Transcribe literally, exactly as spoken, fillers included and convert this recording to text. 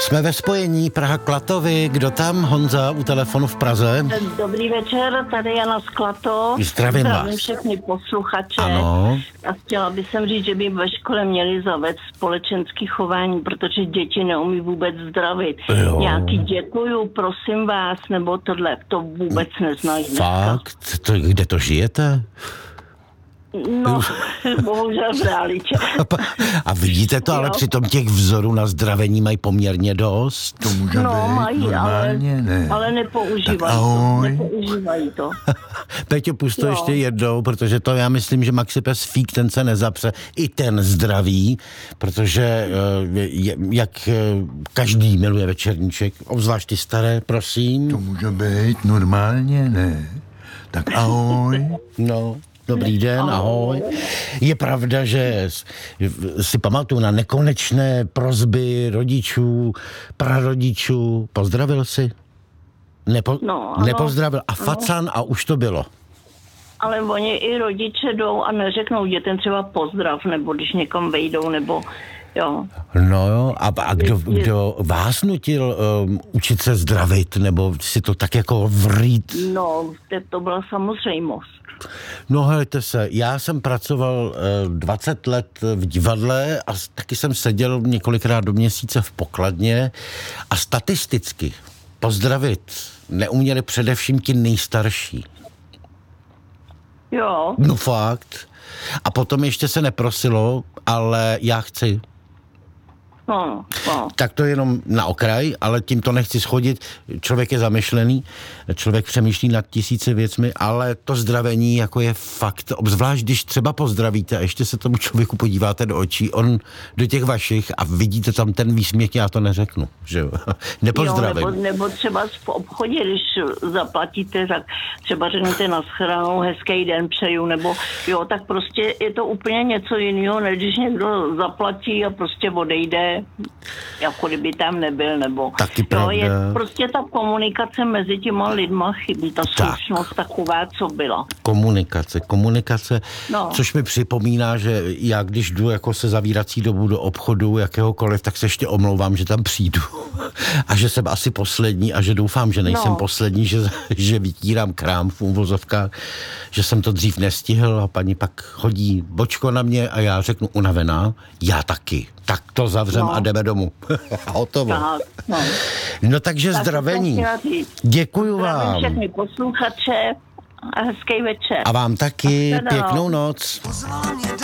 Jsme ve spojení Praha-Klatovy. Kdo tam? Honza u telefonu v Praze. Dobrý večer, tady Jana z Klatov. Zdravím vás. Zdravím všechny posluchače. Ano. A chtěla bych sem říct, že by ve škole měli zavést společenský chování, protože děti neumí vůbec zdravit. Jo. Nějaký děkuju, prosím vás, nebo tohle, to vůbec neznají. Fakt? To, kde to žijete? No, bohužel v realitě. A vidíte to, ale Jo. přitom těch vzorů na zdravení mají poměrně dost. To může No, být mají, ale, normálně, ne. ale nepoužívají Tak to. ahoj. Nepoužívají to. Peťo, pust to Jo. ještě jednou, protože to já myslím, že Maxipes Fík, ten se nezapře. I ten zdraví, protože eh, je, jak eh, každý miluje večerníček, obzvlášť ty staré, prosím. To může být normálně, ne. Tak ahoj. No, dobrý den, ahoj. Je pravda, že s- si pamatuju na nekonečné prosby rodičů, prarodičů. Pozdravil jsi? Nepo, No, ano. nepozdravil. A facan a už to bylo. Ale oni i rodiče jdou a neřeknou dětem třeba pozdrav, nebo když někam vejdou, nebo jo. No jo, a, a kdo, kdo vás nutil um, učit se zdravit, nebo si to tak jako vrít? No, to, to byla samozřejmost. No hejte se, já jsem pracoval uh, dvacet let v divadle a s- taky jsem seděl několikrát do měsíce v pokladně a statisticky pozdravit neuměli především ti nejstarší. Jo, No fakt. A potom ještě se neprosilo, ale já chci. no, no. Tak to jenom na okraj, ale tím to nechci schodit. Člověk je zamyšlený, člověk přemýšlí nad tisíci věcmi, ale to zdravení jako je fakt, obzvlášť když třeba pozdravíte a ještě se tomu člověku podíváte do očí, on do těch vašich a vidíte tam ten výsměch, já to neřeknu, že jo. Nepozdravím. Jo, nebo, nebo třeba v obchodě, když zaplatíte, tak třeba řeknete naschledanou, hezký den přeju, nebo jo, tak prostě je to úplně něco jiného, než když někdo zaplatí a prostě odejde, jako kdyby tam nebyl, nebo Taky jo, pravda. je prostě ta komunikace mezi těma lidma chybí, ta slušnost taková, co byla. Komunikace, komunikace, No. což mi připomíná, že já když jdu jako se zavírací dobu do obchodu jakéhokoliv, tak se ještě omlouvám, že tam přijdu a že jsem asi poslední a že doufám, že nejsem No. poslední, že, že vytírám krám v úvozovkách, že jsem to dřív nestihl a paní pak hodí bočko na mě a já řeknu unavená, já taky. Tak to zavřem No. a jdeme domů. Hotovo. Tak, no. No takže Tak to zdravení. jsem chtěla říct. Děkuju Zdravím vám. všechny posluchače a hezký večer. A vám taky Nashledanou. pěknou noc. Pozvání